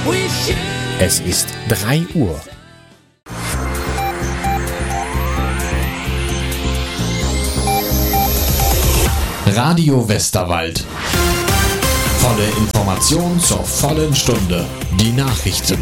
Es ist 3 Uhr. Radio Westerwald. Volle Information zur vollen Stunde. Die Nachrichten.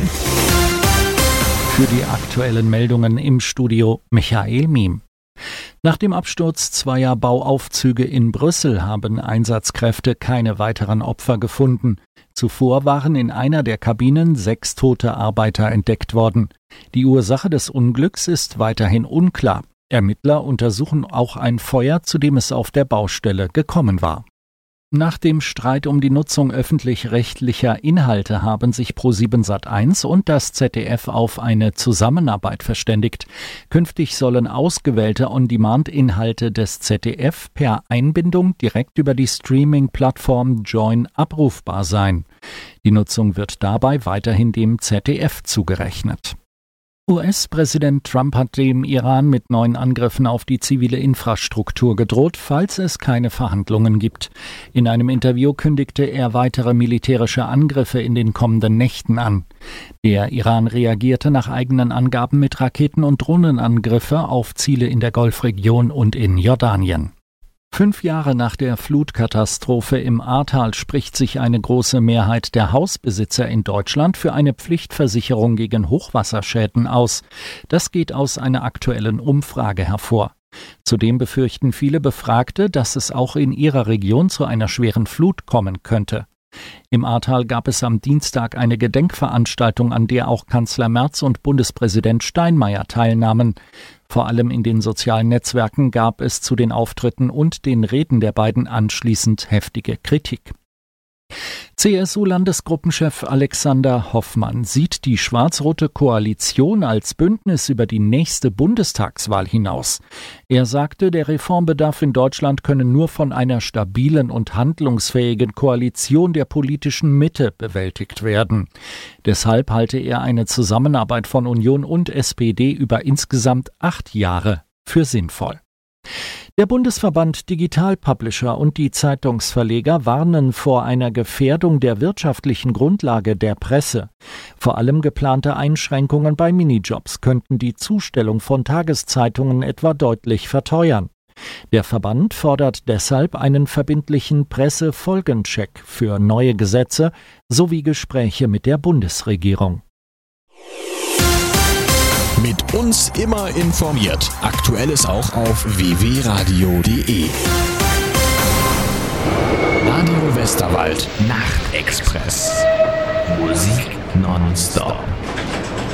Für die aktuellen Meldungen im Studio Michael Miem. Nach dem Absturz zweier Bauaufzüge in Brüssel haben Einsatzkräfte keine weiteren Opfer gefunden. Zuvor waren in einer der Kabinen 6 tote Arbeiter entdeckt worden. Die Ursache des Unglücks ist weiterhin unklar. Ermittler untersuchen auch ein Feuer, zu dem es auf der Baustelle gekommen war. Nach dem Streit um die Nutzung öffentlich-rechtlicher Inhalte haben sich ProSiebenSat.1 und das ZDF auf eine Zusammenarbeit verständigt. Künftig sollen ausgewählte On-Demand-Inhalte des ZDF per Einbindung direkt über die Streaming-Plattform Joyn abrufbar sein. Die Nutzung wird dabei weiterhin dem ZDF zugerechnet. US-Präsident Trump hat dem Iran mit neuen Angriffen auf die zivile Infrastruktur gedroht, falls es keine Verhandlungen gibt. In einem Interview kündigte er weitere militärische Angriffe in den kommenden Nächten an. Der Iran reagierte nach eigenen Angaben mit Raketen- und Drohnenangriffe auf Ziele in der Golfregion und in Jordanien. 5 Jahre nach der Flutkatastrophe im Ahrtal spricht sich eine große Mehrheit der Hausbesitzer in Deutschland für eine Pflichtversicherung gegen Hochwasserschäden aus. Das geht aus einer aktuellen Umfrage hervor. Zudem befürchten viele Befragte, dass es auch in ihrer Region zu einer schweren Flut kommen könnte. Im Ahrtal gab es am Dienstag eine Gedenkveranstaltung, an der auch Kanzler Merz und Bundespräsident Steinmeier teilnahmen. Vor allem in den sozialen Netzwerken gab es zu den Auftritten und den Reden der beiden anschließend heftige Kritik. CSU-Landesgruppenchef Alexander Hoffmann sieht die schwarz-rote Koalition als Bündnis über die nächste Bundestagswahl hinaus. Er sagte, der Reformbedarf in Deutschland könne nur von einer stabilen und handlungsfähigen Koalition der politischen Mitte bewältigt werden. Deshalb halte er eine Zusammenarbeit von Union und SPD über insgesamt 8 Jahre für sinnvoll. Der Bundesverband Digital Publisher und die Zeitungsverleger warnen vor einer Gefährdung der wirtschaftlichen Grundlage der Presse. Vor allem geplante Einschränkungen bei Minijobs könnten die Zustellung von Tageszeitungen etwa deutlich verteuern. Der Verband fordert deshalb einen verbindlichen Pressefolgencheck für neue Gesetze sowie Gespräche mit der Bundesregierung. Mit uns immer informiert. Aktuelles auch auf www.radio.de. Radio Westerwald Nachtexpress. Musik nonstop.